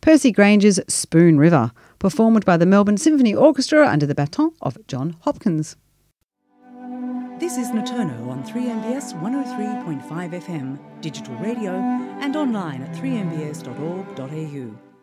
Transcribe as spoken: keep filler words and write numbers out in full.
Percy Granger's Spoon River, performed by the Melbourne Symphony Orchestra under the baton of John Hopkins. This is Noturno on three M B S one oh three point five F M, digital radio and online at three m b s dot org dot a u.